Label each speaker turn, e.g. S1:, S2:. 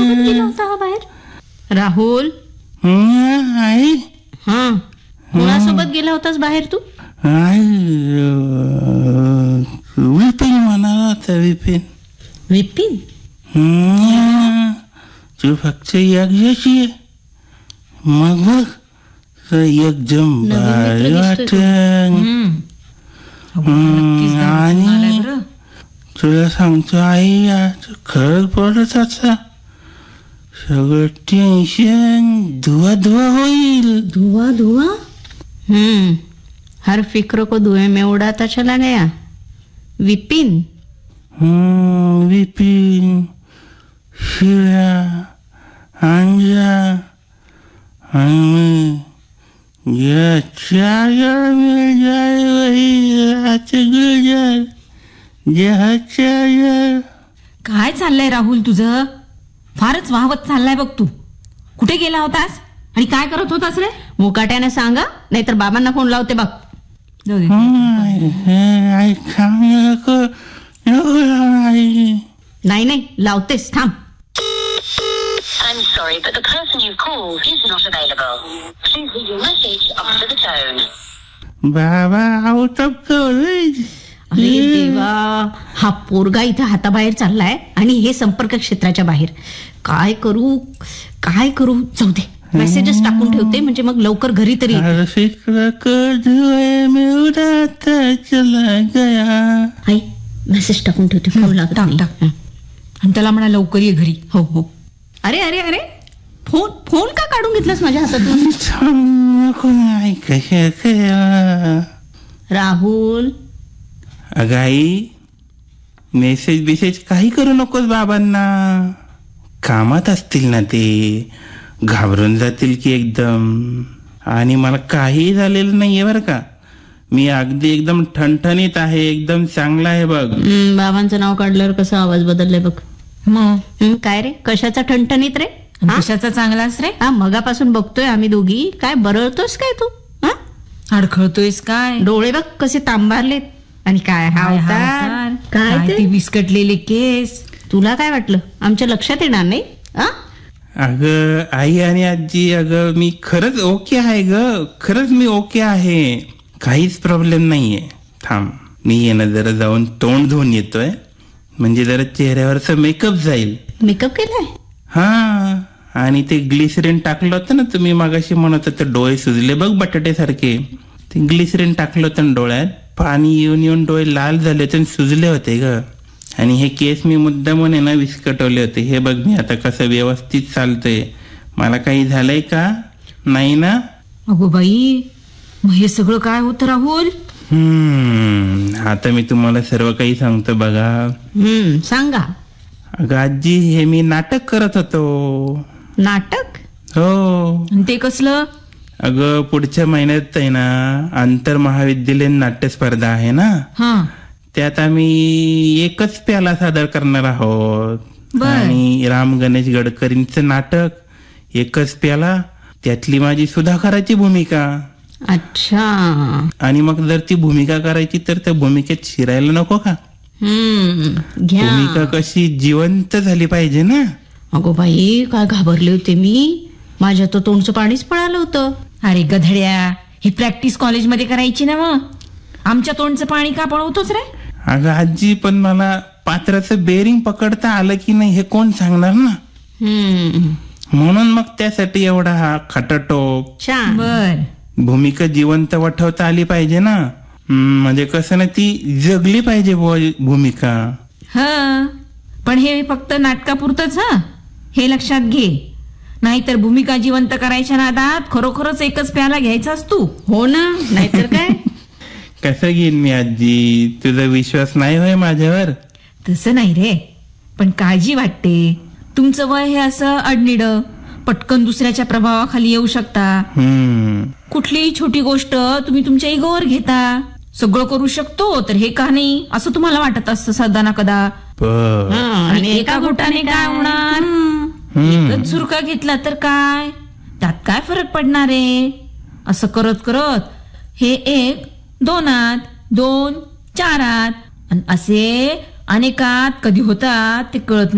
S1: कोणासोबत गेला होता हा बाहेर? राहुल,
S2: आई
S1: हा कोणासोबत गेला होतास बाहेर तू?
S2: आई विपिन म्हणाला होता विपिन.
S1: विपिन?
S2: तू फक्त एकदाची आहे. मग बघ एकदम भारी वाटन. आणि तुला सांगतो आई, खरंच पडत आता सगळं टेन्शन धुवा धुवा होईल.
S1: धुआ धुआ? हर फिक्र को धुएं में उड़ाता चला गया. विपिन?
S2: विपिन, शिळा, अंजा आणि या चार मिल जाए वही रात गुजर जहाचार.
S3: काय चाललंय राहुल तुझं? फारच वाहवत चाललाय बघ तू. कुठे गेला होतास आणि काय करत होतास रे?
S1: मुकाट्याने सांगा, नाहीतर बाबांना फोन लावते बघ.
S2: आई सांग नको आई.
S1: नाही नाही लावतेस, थांब.
S4: I'm sorry, but the person you've called is not available. Please leave your message after the tone.
S2: बाबा आउट ऑफ कव्हरेज.
S1: अरे देवा, हा पोरगा इथे हाताबाहेर चाललाय आणि हे संपर्क क्षेत्राच्या बाहेर. काय करू काय करू? जाऊ दे, मेसेजेस टाकून ठेवते, म्हणजे मग लवकर घरी तरी. आई मेसेज टाकून ठेवते, फोन लागत
S3: टाक
S1: नाही.
S3: टाक. आणि त्याला म्हणा लवकर ये घरी.
S1: हो हो. अरे अरे अरे, फोन फोन का काढून घेतलास माझ्या हातातून? राहुल,
S2: अगं आई, मेसेज बिसेज काही करू नकोस बाबांना. कामात असतील ना ते, घाबरून जातील की एकदम. आणि मला काही झालेलं नाहीये बरं का. मी अगदी एकदम ठणठणीत आहे, एकदम चांगला आहे बघ.
S1: बाबांचं नाव काढल्यावर कसा आवाज बदललाय बघ.
S3: मग
S1: काय रे, कशाचा ठणठणीत रे?
S3: कशाचा चांगलास रे?
S1: मगापासून बघतोय आम्ही दोघी. काय बरळतोस काय तू?
S3: अडखळतोयस काय?
S1: डोळे बघ कसे तांबारलेत. आणि काय हा अवतार? काय
S3: ते विस्कटलेले केस.
S1: तुला काय वाटलं आमच्या लक्षात येणार नाही?
S2: अगं आई आणि आजी, अगं मी खरंच ओके आहे ग. खरंच मी ओके आहे, काहीच प्रॉब्लेम नाहीये. थांब, मी येणं जरा जाऊन तोंड धुवून येतोय, म्हणजे जरा चेहऱ्यावरचा मेकअप जाईल.
S1: मेकअप केलाय?
S2: हा, आणि ते ग्लिसरीन टाकलं होतं ना तुम्ही मागाशी म्हणत होतं, डोळे सुजले बघ बटाटे सारखे. ते ग्लिसरीन टाकलं होतं ना डोळ्यात, पाणी येऊन येऊन डोळे लाल झाले होते, सुजले होते ग. आणि हे केस मी मुद्दामून आहे ना विस्कटवले होते. हे बघ मी आता कसं व्यवस्थित चालतंय. मला काही झालंय का? नाही ना?
S3: अगो बाई, मग हे सगळं काय होतं राहुल?
S2: आता मी तुम्हाला सर्व काही सांगतो बघा.
S1: सांगा.
S2: अगं आजी, हे मी नाटक करत होतो.
S1: नाटक?
S2: हो.
S3: ते कसलं?
S2: अगं पुढच्या महिन्यात आहे ना आंतर महाविद्यालयीन नाट्य स्पर्धा आहे ना. त्यात आम्ही एकच प्याला सादर करणार आहोत. आणि राम गणेश गडकरींचं नाटक एकच प्याला, त्यातली माझी सुधाकराची भूमिका.
S1: अच्छा.
S2: आणि मग जर ती भूमिका करायची तर त्या भूमिकेत शिरायला नको का? भूमिका कशी जिवंत झाली पाहिजे ना.
S1: अगो बाई, काय घाबरले होते मी. माझ्या तो तोंडचं पाणीच पळालं होतं.
S3: अरे गधड्या, ही प्रॅक्टिस कॉलेजमध्ये करायची ना. मग आमच्या तोंडचं पाणी का पळवतोच रे?
S2: अगं आजी, पण मला पात्राचं बेरिंग पकडता आलं की नाही हे कोण सांगणार ना. म्हणून मग त्यासाठी एवढा हा खटाटोप.
S3: बर,
S2: भूमिका जिवंत वठवता आली पाहिजे ना. म्हणजे कसं ना, ती जगली पाहिजे भूमिका.
S3: पण हे फक्त नाटकापुरतच. हे लक्षात घे, नाहीतर भूमिका जिवंत करायच्या नादात खरोखरच एकच प्याला घ्यायचास तू.
S1: हो ना, नाहीतर काय.
S2: कसं घेईन मी आजी? तुझा विश्वास नाही होय माझ्यावर?
S3: तसं नाही रे, पण काळजी वाटते. तुमचं वय हे असं अडनिड, पटकन दुसऱ्याच्या प्रभावाखाली येऊ शकता. कुठलीही छोटी गोष्ट तुम्ही तुमच्या इगोवर घेता. सगळं करू शकतो तर हे का नाही असं तुम्हाला वाटत असतं सदा ना कदा. आणि एका घोटाने काय होणार? एकच झुरका घेतला तर काय, त्यात काय फरक पडणार आहे? असं करत करत हे 1 2 2 4 असे अनेकात कधी होतात ते कळत नाही.